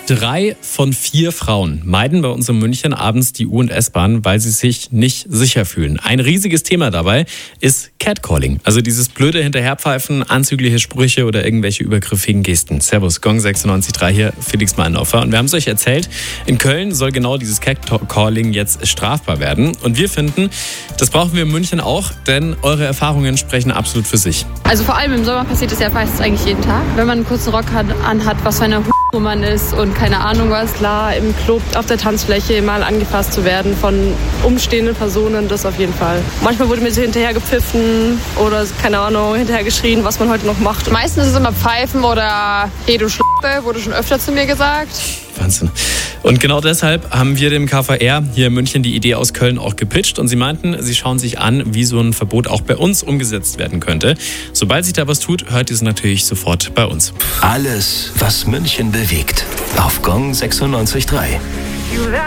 3 von 4 Frauen meiden bei uns in München abends die U- und S-Bahn, weil sie sich nicht sicher fühlen. Ein riesiges Thema dabei ist Catcalling. Also dieses blöde Hinterherpfeifen, anzügliche Sprüche oder irgendwelche übergriffigen Gesten. Servus, Gong 96.3 hier, Felix Meinhofer. Und wir haben es euch erzählt, in Köln soll genau dieses Catcalling jetzt strafbar werden. Und wir finden, das brauchen wir in München auch, denn eure Erfahrungen sprechen absolut für sich. Also vor allem im Sommer passiert es ja fast eigentlich jeden Tag. Wenn man einen kurzen Rock anhat, was für eine wo man ist und keine Ahnung was. Klar, im Club, auf der Tanzfläche mal angefasst zu werden von umstehenden Personen, das auf jeden Fall. Manchmal wurde mir so hinterher gepfiffen oder, keine Ahnung, hinterher geschrien, was man heute noch macht. Meistens ist es immer Pfeifen oder hey du Schlampe, wurde schon öfter zu mir gesagt. Wahnsinn. Und genau deshalb haben wir dem KVR hier in München die Idee aus Köln auch gepitcht und sie meinten, sie schauen sich an, wie so ein Verbot auch bei uns umgesetzt werden könnte. Sobald sich da was tut, hört ihr es natürlich sofort bei uns. Alles, was München bewegt, auf Gong 96.3.